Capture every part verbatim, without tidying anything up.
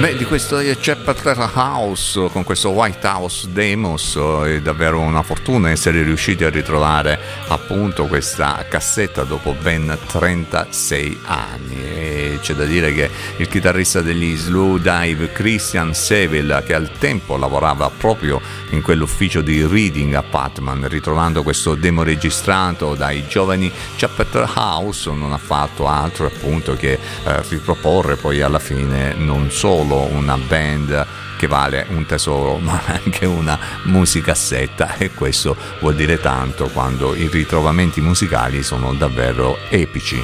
Beh, di questo Chapter House con questo White House Demos è davvero una fortuna essere riusciti a ritrovare appunto questa cassetta dopo ben trentasei anni. E c'è da dire che il chitarrista degli Slow Dive Christian Seville, che al tempo lavorava proprio in quell'ufficio di Reading a Patman, ritrovando questo demo registrato dai giovani Chapter House, non ha fatto altro appunto che eh, riproporre poi alla fine non solo una band che vale un tesoro, ma anche una musicassetta, e questo vuol dire tanto quando i ritrovamenti musicali sono davvero epici.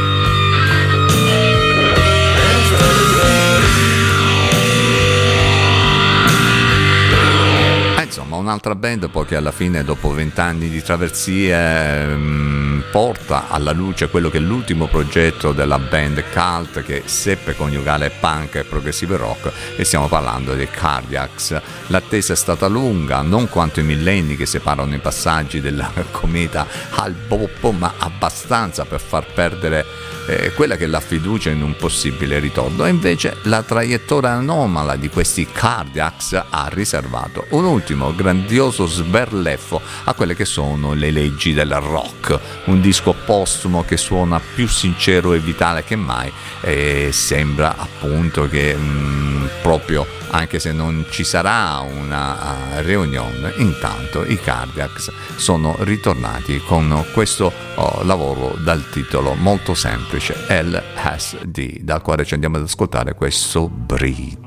Insomma, un'altra band poi che alla fine, dopo vent'anni di traversie, mh, porta alla luce quello che è l'ultimo progetto della band Cult, che seppe coniugare punk e progressive rock, e stiamo parlando dei Cardiacs. L'attesa è stata lunga, non quanto i millenni che separano i passaggi della cometa al bop, ma abbastanza per far perdere eh, quella che è la fiducia in un possibile ritorno. E invece la traiettoria anomala di questi Cardiacs ha riservato un ultimo grandioso sberleffo a quelle che sono le leggi del rock, un disco postumo che suona più sincero e vitale che mai, e sembra appunto che mh, proprio, anche se non ci sarà una uh, reunion, intanto i Cardiacs sono ritornati con questo oh, lavoro dal titolo molto semplice, L S D, dal quale ci andiamo ad ascoltare questo Breathe.